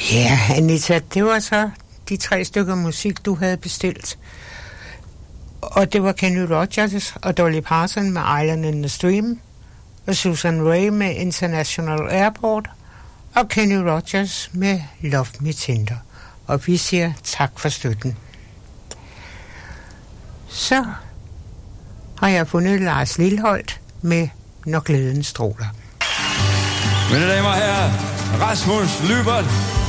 Ja, Anita, det var så de 3 stykker musik, du havde bestilt. Og det var Kenny Rogers og Dolly Parton med Island in the Stream, og Susan Rae med International Airport, og Kenny Rogers med Love Me Tender. Og vi siger tak for støtten. Så har jeg fundet Lars Lilholt med Når glæden stråler. Mine damer og herrer, Rasmus Lybert.